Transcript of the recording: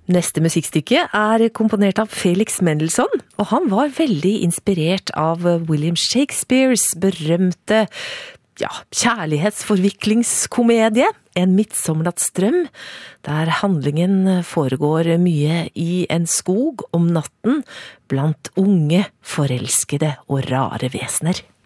Neste musikkstykke komponert av Felix Mendelssohn, og han var veldig inspirert av William Shakespeares berømte kjærlighetsforviklingskomedie, En midtsommernattsdrøm, der handlingen foregår mye i en skog om natten blant unge, forelskede og rare vesener.